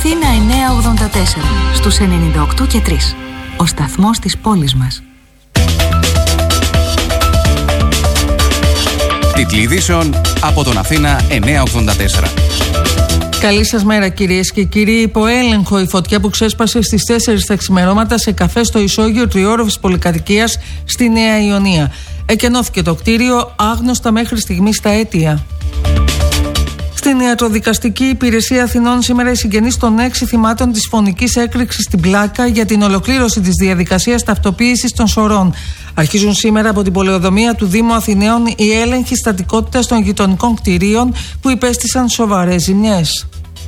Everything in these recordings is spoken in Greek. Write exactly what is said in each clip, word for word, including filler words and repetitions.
Αθήνα εννιακόσια ογδόντα τέσσερα, στους ενενήντα οκτώ και τρία. Ο σταθμός της πόλης μας. Τίτλοι ειδήσεων από τον Αθήνα εννιακόσια ογδόντα τέσσερα. Καλή σας μέρα κυρίες και κύριοι. Υπό έλεγχο η φωτιά που ξέσπασε στις τέσσερις τα ξημερώματα σε καφέ στο ισόγειο τριόροφης πολυκατοικίας στη Νέα Ιωνία. Εκενώθηκε το κτίριο, άγνωστα μέχρι στιγμής τα αίτια. Στην Ιατροδικαστική Υπηρεσία Αθηνών σήμερα οι συγγενείς των έξι θυμάτων της φωνικής έκρηξης στην Πλάκα για την ολοκλήρωση της διαδικασίας ταυτοποίησης των σωρών. Αρχίζουν σήμερα από την πολεοδομία του Δήμου Αθηναίων οι έλεγχοι στατικότητας των γειτονικών κτηρίων που υπέστησαν σοβαρές ζημιές.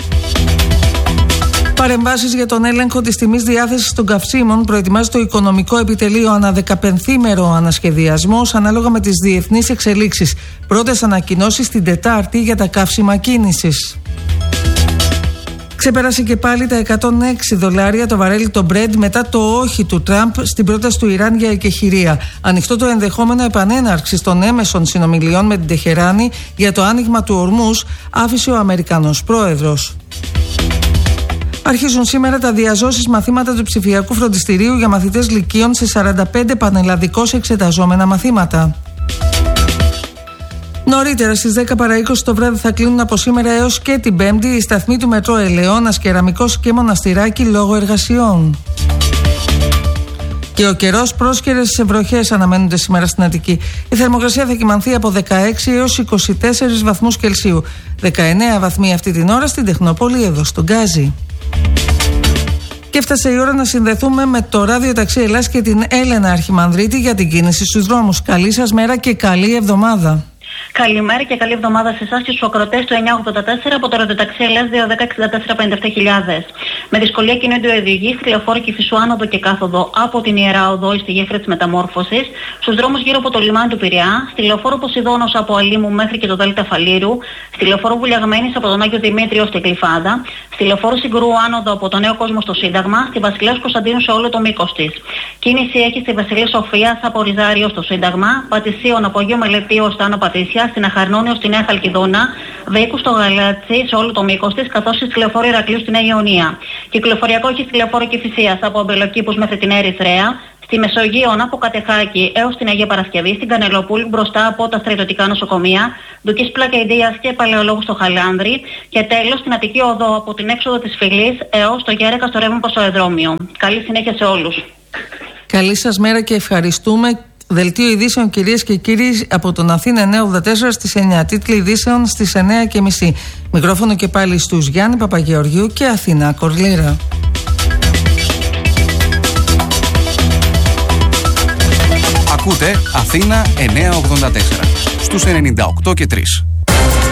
Παρεμβάσεις για τον έλεγχο της τιμής διάθεσης των καυσίμων προετοιμάζει το Οικονομικό Επιτελείο ανά δεκαπενθήμερο ανασχεδιασμός ανάλογα με τις διεθνείς εξελίξεις. Πρώτες ανακοινώσεις την Τετάρτη για τα καύσιμα κίνησης. Ξεπέρασε και πάλι τα εκατόν έξι δολάρια το βαρέλι το Brent μετά το όχι του Τραμπ στην πρόταση του Ιράν για εκεχηρία. Ανοιχτό το ενδεχόμενο επανέναρξης των έμεσων συνομιλιών με την Τεχεράνη για το άνοιγμα του Ορμούζ, άφησε ο Αμερικανός πρόεδρος. Αρχίζουν σήμερα τα διαζώσεις μαθήματα του ψηφιακού φροντιστηρίου για μαθητές λυκείων σε σαράντα πέντε πανελλαδικώς εξεταζόμενα μαθήματα. Νωρίτερα στις δέκα παρά είκοσι το βράδυ θα κλείνουν από σήμερα έως και την Πέμπτη οι σταθμοί του μετρό Ελαιώνας, Κεραμικός και Μοναστηράκι λόγω εργασιών. Και ο καιρός, πρόσκαιρες βροχές αναμένονται σήμερα στην Αττική. Η θερμοκρασία θα κυμανθεί από δεκαέξι έως είκοσι τέσσερις βαθμούς Κελσίου. δεκαεννέα βαθμοί αυτή την ώρα στην Τεχνόπολη εδώ στον Γκάζι. Και έφτασε η ώρα να συνδεθούμε με το ράδιο ταξί Ελλάς και την Έλενα Αρχιμανδρίτη για την κίνηση στους δρόμους. Καλή σας μέρα και καλή εβδομάδα. Καλημέρα και καλή εβδομάδα σε εσάς και στους ακροατές του εννιακόσια ογδόντα τέσσερα από το ραδιοταξί Ελλάς δύο ένα μηδέν εξήντα τέσσερα πενήντα επτά χιλιάδες. Με δυσκολία κινούνται οι οδηγοί στη λεωφόρο Κηφισού άνοδο και κάθοδο από την Ιερά Οδό στη γέφυρα της Μεταμόρφωσης, στους δρόμους γύρω από το λιμάνι του Πειραιά, στη λεωφόρο Ποσειδώνος από Αλήμου μέχρι και το Δέλτα Φαλήρου, στη λεωφόρο Βουλιαγμένης από τον Άγιο Δημήτριο στη Γλυφάδα, στη λεωφόρο Συγκρού άνοδο από το Νέο Κόσμο στο Σύνταγμα, στη Βασιλέως Κωνσταντίνου σε όλο το μήκος της. Κίνηση έχει στη Βασιλεία Σοφίας από Ριζάριο στο Σύνταγμα, Πατησίων από Αγίο Μελετίο στα Άνω Πατήσια, στην Αχαρνόνιο στη Νέα Χαλκιδόνα, Βέικου στο Γαλάτσι σε όλο το μήκος της, καθώς στη λεωφόρο Ηρακλείου στη Νέα Ιωνία. Κυκλοφοριακό έχει στη λεωφόρο Κηφισίας από Αμπελοκήπους μέχρι την Ερυθρέα, στη Μεσογείων από Κατεχάκη έως την Αγία Παρασκευή, στην Κανελοπούλου μπροστά από τα στρατιωτικά νοσοκομεία, Ντουκής Πλακαϊδίας και Παλαιολόγου στο Χαλάνδρι και τέλος στην Αττική Οδό από την έξοδο της Φυλής έως το Γέρεκα στο ρεύμα προς το αεροδρόμιο. Καλή συνέχεια σε όλους. Καλή σας μέρα και ευχαριστούμε. Δελτίο ειδήσεων κυρίες και κύριοι από τον Αθήνα εννιακόσια ογδόντα τέσσερα στις εννιά. Τίτλοι ειδήσεων στις εννιά και μισή. Μικρόφωνο και πάλι στους Γιάννη Παπαγεωργιού και Αθηνά Κορλήρα. Ακούτε Αθήνα εννιακόσια ογδόντα τέσσερα στους ενενήντα οκτώ και τρία.